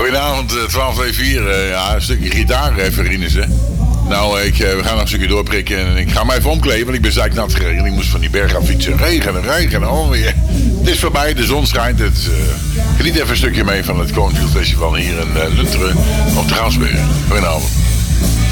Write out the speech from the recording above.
Goedenavond, 1224. Ja, een stukje gitaar, Verines, hè. Nou, we gaan nog een stukje doorprikken en ik ga mij even omkleden, want ik ben zeiknat gereden. Ik moest van die berg af fietsen. Regen, alweer. Het is voorbij, de zon schijnt. Geniet even een stukje mee van het Cornfield Festival hier in Lunteren op de Graafsberg. Goedenavond.